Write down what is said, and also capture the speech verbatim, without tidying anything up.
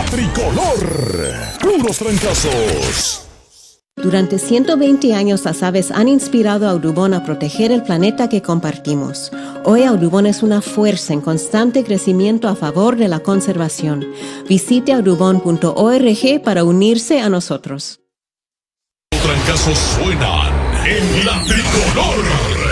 tricolor. Puros trancazos. Durante ciento veinte años las aves han inspirado a Audubon a proteger el planeta que compartimos. Hoy Audubon es una fuerza en constante crecimiento a favor de la conservación. Visite audubon punto org para unirse a nosotros. Los trancazos suenan en la tricolor.